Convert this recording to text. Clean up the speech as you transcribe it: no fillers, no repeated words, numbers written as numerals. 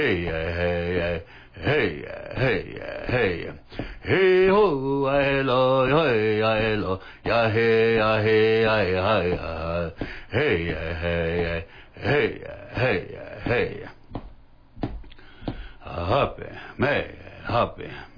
Hey, hey, hey, hey, hey, hey, ho, hello, hello, ya, hey, ya, hey, ya, hey, hey, hey, hey, hey, happy, may, happy.